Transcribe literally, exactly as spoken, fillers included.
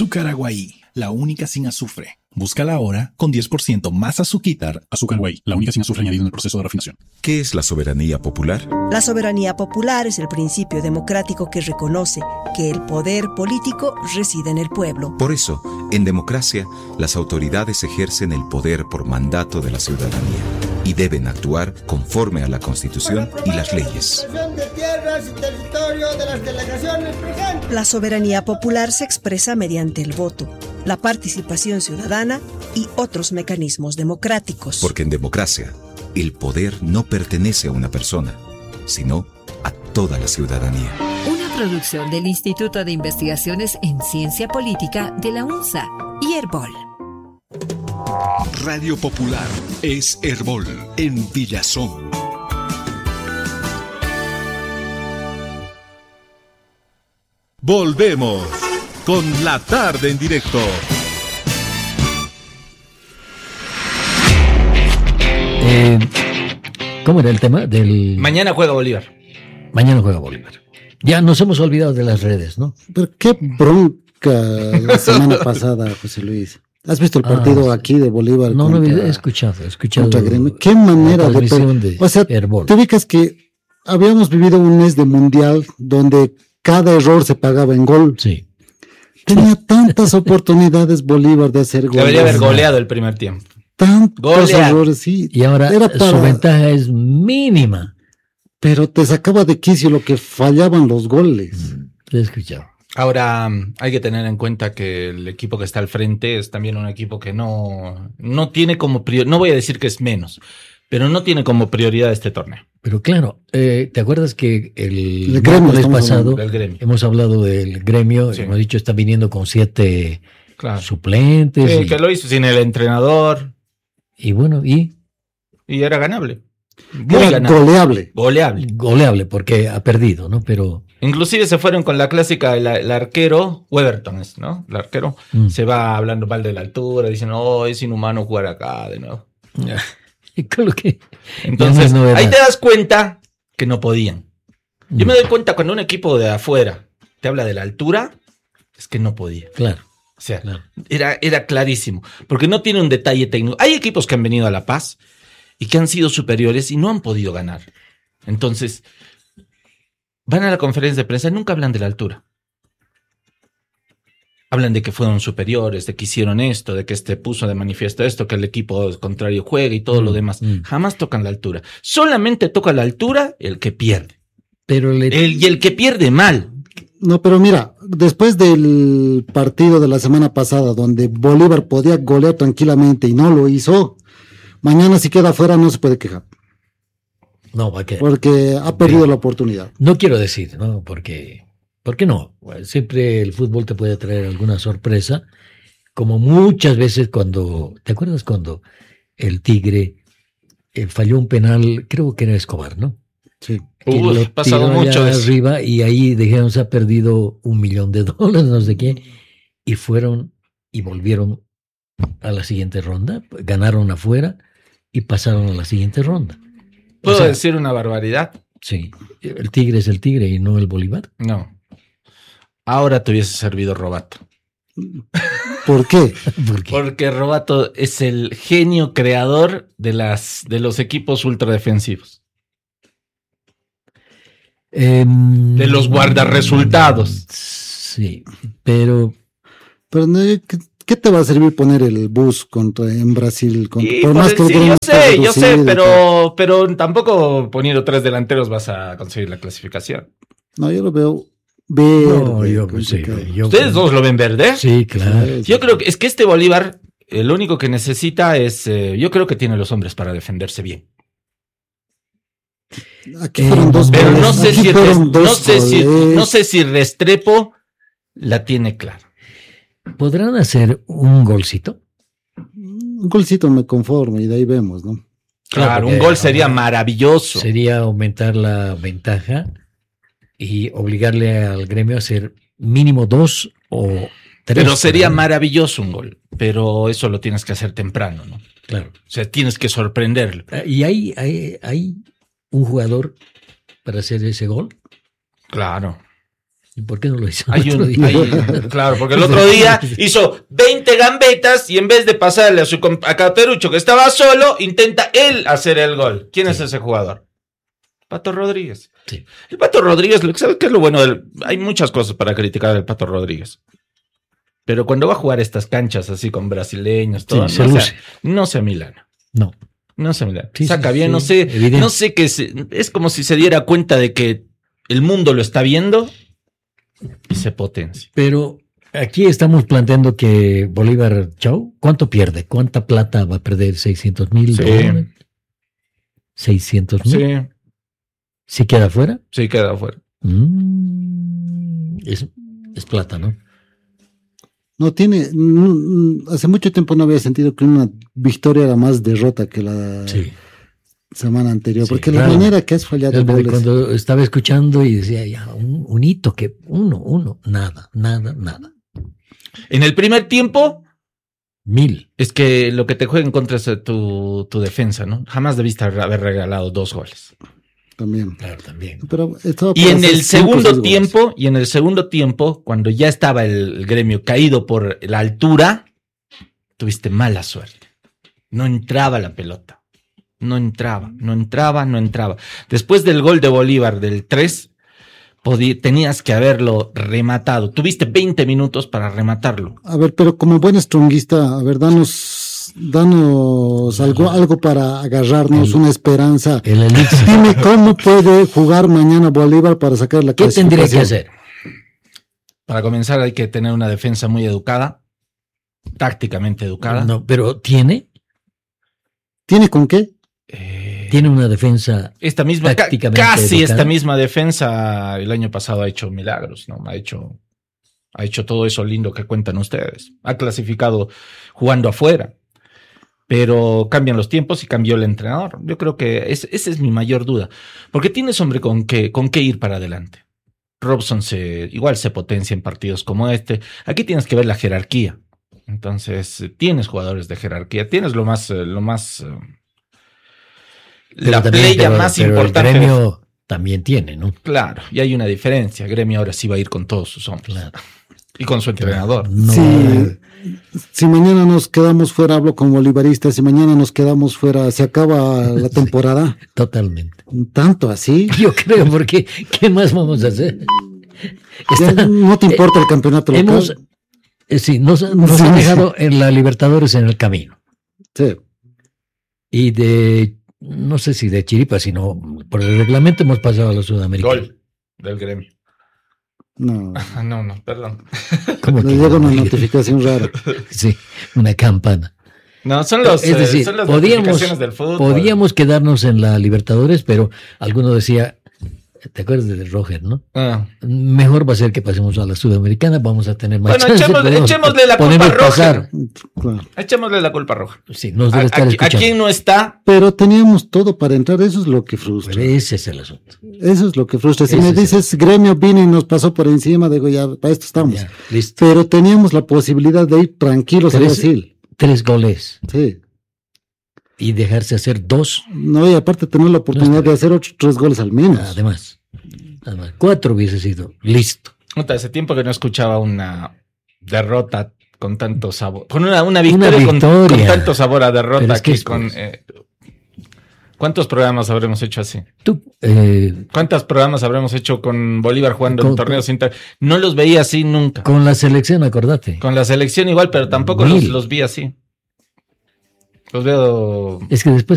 Azúcar Aguaí, la única sin azufre. Búscala ahora con diez por ciento más azúcar. Azúcar Aguaí, la única sin azufre añadido en el proceso de refinación. ¿Qué es la soberanía popular? La soberanía popular es el principio democrático que reconoce que el poder político reside en el pueblo. Por eso, en democracia, las autoridades ejercen el poder por mandato de la ciudadanía y deben actuar conforme a la Constitución y las leyes. La soberanía popular se expresa mediante el voto, la participación ciudadana y otros mecanismos democráticos. Porque en democracia, el poder no pertenece a una persona, sino a toda la ciudadanía. Una producción del Instituto de Investigaciones en Ciencia Política de la UNSA y Herbol. Radio Popular es Herbol en Villazón. Volvemos con la tarde en directo. Eh, ¿Cómo era el tema? Del... Mañana juega Bolívar. Mañana juega Bolívar. Ya nos hemos olvidado de las redes, ¿no? Pero qué bronca la semana pasada, José Luis. ¿Has visto el partido ah, aquí de Bolívar? No, contra, no, he escuchado, he escuchado. ¿Qué manera de... de o sea, Herbol. Te ubicas que habíamos vivido un mes de mundial donde cada error se pagaba en gol. Sí. Tenía tantas oportunidades Bolívar de hacer goles. Debería haber goleado el primer tiempo. Tantos Golear. errores, sí. Y ahora Era para... su ventaja es mínima. Pero te sacaba de quicio lo que fallaban los goles. Te he escuchado. Ahora, hay que tener en cuenta que el equipo que está al frente es también un equipo que no, no tiene como prioridad, no voy a decir que es menos, pero no tiene como prioridad este torneo. Pero claro, eh, ¿te acuerdas que el, el gremio mes pasado gremio. hemos hablado del gremio? Sí. Hemos dicho, está viniendo con siete claro. suplentes. Sí, y, que lo hizo sin el entrenador. Y bueno, ¿y? Y era ganable. Muy era ganable. goleable. Goleable. Goleable, porque ha perdido, ¿no? Pero... Inclusive se fueron con la clásica, el, el arquero, Weberton es, ¿no? El arquero mm. se va hablando mal de la altura, diciendo, oh, es inhumano jugar acá de nuevo. Y con lo que... Entonces, no ahí te das cuenta que no podían. Yo mm. me doy cuenta cuando un equipo de afuera te habla de la altura, es que no podía. Claro. O sea, claro. Era, era clarísimo, porque no tiene un detalle técnico. Hay equipos que han venido a La Paz y que han sido superiores y no han podido ganar. Entonces, van a la conferencia de prensa y nunca hablan de la altura. Hablan de que fueron superiores, de que hicieron esto, de que este puso de manifiesto esto, que el equipo contrario juega y todo mm, lo demás. Mm. Jamás tocan la altura. Solamente toca la altura el que pierde. Pero le... el, y el que pierde mal. No, pero mira, después del partido de la semana pasada, donde Bolívar podía golear tranquilamente y no lo hizo, mañana si queda afuera no se puede quejar. No, va a quedar. Porque ha perdido sí. la oportunidad. No quiero decir, ¿no? Porque, ¿por qué no? Siempre el fútbol te puede traer alguna sorpresa, como muchas veces cuando, ¿te acuerdas cuando el Tigre eh, falló un penal? Creo que era Escobar, ¿no? Sí. Uy, ha pasado mucho eso. Arriba y ahí dijeron se ha perdido un millón de dólares, no sé qué, y fueron y volvieron a la siguiente ronda, ganaron afuera y pasaron a la siguiente ronda. ¿Puedo o sea, decir una barbaridad? Sí. ¿El Tigre es el Tigre y no el Bolívar? No. Ahora te hubiese servido Robato. ¿Por qué? ¿Por qué? Porque Robato es el genio creador de, las, de los equipos ultradefensivos. Eh, de los guardarresultados. Sí, pero... pero no, ¿qué, ¿qué te va a servir poner el bus contra, en Brasil? Contra, por por más que sí, yo sé, yo sé, pero, pero tampoco poniendo tres delanteros vas a conseguir la clasificación. No, yo lo veo verde. No, yo, sí, yo, ¿Ustedes dos lo ven verde? Sí, claro. Yo creo que es que este Bolívar, eh, lo único que necesita es, eh, yo creo que tiene los hombres para defenderse bien. Aquí fueron dos pero goles. no sé, Aquí si fueron res, dos no, sé si, goles. no sé si Restrepo la tiene clara. ¿Podrán hacer un golcito? Un golcito me conformo y de ahí vemos, ¿no? Claro, un gol sería maravilloso. Sería aumentar la ventaja y obligarle al gremio a hacer mínimo dos o tres. Pero sería maravilloso un gol, pero eso lo tienes que hacer temprano, ¿no? Claro. O sea, tienes que sorprenderlo. ¿Y hay, hay, hay un jugador para hacer ese gol? Claro. ¿Y por qué no lo hizo? Hay otro un, día? hay- claro, porque el otro día hizo veinte gambetas y en vez de pasarle a su comp- a Cauterucho, que estaba solo, intenta él hacer el gol. ¿Quién es ese jugador? Pato Rodríguez. Sí. El Pato Rodríguez, ¿sabes qué es lo bueno del...? Hay muchas cosas para criticar del Pato Rodríguez. Pero cuando va a jugar estas canchas así con brasileños, todo, Sí, se no, luce. sea, no se amilana. No. No se amilana. Sí, Saca sí, bien, sí, no sé. evidente. No sé qué es. Es como si se diera cuenta de que el mundo lo está viendo y se potencia. Pero aquí estamos planteando que Bolívar, chau, ¿cuánto pierde? ¿Cuánta plata va a perder? ¿seiscientos mil Sí. dólares? ¿seiscientos mil? Sí, ¿Si queda fuera? sí queda afuera. Mm, es, es plata, ¿no? No tiene, no, hace mucho tiempo no había sentido que una victoria era más derrota que la Sí. semana anterior, Sí, porque la claro. manera que has fallado Realmente goles. cuando estaba escuchando y decía, ya, un, un hito que uno, uno, nada, nada, nada. En el primer tiempo, Mil. es que lo que te juega en contra es tu, tu defensa, ¿no? Jamás debiste haber regalado dos goles. También. Claro, también. Pero estaba Y para en hacer el cinco o seis segundo goles. tiempo, y en el segundo tiempo, cuando ya estaba el gremio caído por la altura, tuviste mala suerte. No entraba la pelota. No entraba, no entraba, no entraba. Después del gol de Bolívar del tres, podí- tenías que haberlo rematado. Tuviste veinte minutos para rematarlo. A ver, pero como buen strongista, a ver, danos, danos algo, algo para agarrarnos, El- una esperanza. El elixir. Dime cómo puede jugar mañana Bolívar para sacar la ¿Qué tendría que clasificación. hacer? Para comenzar hay que tener una defensa muy educada, tácticamente educada. No, pero tiene, ¿Tiene con qué? Eh, tiene una defensa. esta misma, ca- tácticamente casi educada. esta misma defensa el año pasado ha hecho milagros, ¿no? Ha hecho, ha hecho todo eso lindo que cuentan ustedes. Ha clasificado jugando afuera, pero cambian los tiempos y cambió el entrenador. Yo creo que es, esa es mi mayor duda, porque tienes hombre con qué, con qué ir para adelante. Robson se, igual se potencia en partidos como este. Aquí tienes que ver la jerarquía. Entonces, eh, tienes jugadores de jerarquía, tienes lo más, eh, lo más, eh, Pero la también, playa pero- más pero importante. El gremio también tiene, ¿no? Claro, y hay una diferencia. Gremio ahora sí va a ir con todos sus hombres. Claro. Y con su entrenador. No, Sí. Si mañana nos quedamos fuera, hablo con bolivaristas, si mañana nos quedamos fuera, se acaba la temporada. totalmente. Tanto así. Yo creo, porque ¿qué más vamos a hacer? Ya Está- no te importa el campeonato local. hemos, eh, sí, nos, nos Sí. han dejado en la Libertadores en el camino. Sí. Y de, no sé si de chiripa, sino por el reglamento hemos pasado a los sudamericanos. Gol del gremio. No. Ah, no, no, perdón. ¿Cómo Le que llega no? una notificación rara. Sí, una campana. No, son los, Es decir, eh, son las podíamos, notificaciones del fútbol. podíamos quedarnos en la Libertadores, pero alguno decía, ¿te acuerdas de Roger, no? Ah. Mejor va a ser que pasemos a la Sudamericana, vamos a tener más Bueno, chance, echémosle, podemos- echémosle la culpa podemos a Roger. pasar. Claro. Echémosle la culpa a Roja. Sí, nos ¿A, debe estar a- a escuchando. quién no está? Pero teníamos todo para entrar, eso es lo que frustra. Pues ese es el asunto. Eso es lo que frustra. Si Ese me es el- dices, Gremio vino y nos pasó por encima, digo, ya, para esto estamos. Ya, listo. Pero teníamos la posibilidad de ir tranquilos a Tres- Brasil. Tres goles Sí. y dejarse hacer dos, No, y aparte tener la oportunidad de hacer otros tres goles al menos. además. Además, cuatro hubiese sido listo. Puta, hace tiempo que no escuchaba una derrota con tanto sabor. Con una, una victoria, Una con- victoria. Con, tanto sabor a derrota Pero es que aquí. es- Con, eh, ¿cuántos programas habremos hecho así? Tú, eh, ¿Cuántos programas habremos hecho con Bolívar jugando en Con- torneos inter? No los veía así nunca. con la selección, acordate. Con la selección igual, pero tampoco los, Mil. los vi así. Los veo Es que después